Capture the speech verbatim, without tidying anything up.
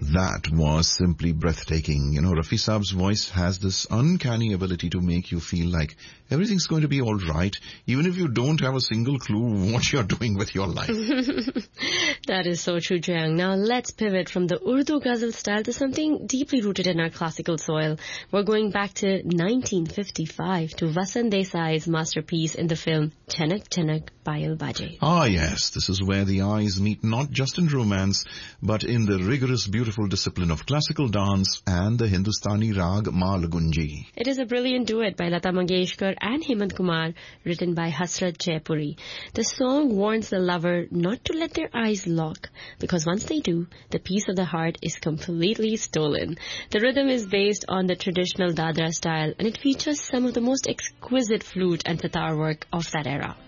That was simply breathtaking. You know, Rafi Saab's voice has this uncanny ability to make you feel like everything's going to be all right, even if you don't have a single clue what you're doing with your life. That is so true, Jiang. Now let's pivot from the Urdu ghazal style to something deeply rooted in our classical soil. We're going back to nineteen fifty-five to Vasant Desai's masterpiece in the film Chanak Chanak Payal Baje. Ah, yes, this is where the eyes meet not just in romance, but in the rigorous, beautiful discipline of classical dance and the Hindustani rag Malgunji. It is a brilliant duet by Lata Mangeshkar and Hemant Kumar, written by Hasrat Jaipuri. The song warns the lover not to let their eyes lock, because once they do, the peace of the heart is completely stolen. The rhythm is based on the traditional Dadra style, and it features some of the most exquisite flute and sitar work of that era.